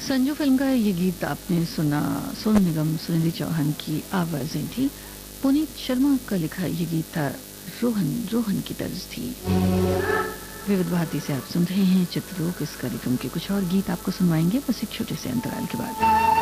Sanju film का ये गीत आपने सुना। सोनू निगम, सुनिधि चौहान की आवाजें थी। पुनीत शर्मा का लिखा ये गीत था। रोहन रोहन की तर्ज थी। विविध भारती से आप सुन रहे हैं चित्रलोक। इस कार्यक्रम के कुछ और गीत आपको सुनवाएंगे बस एक छोटे से अंतराल के बाद।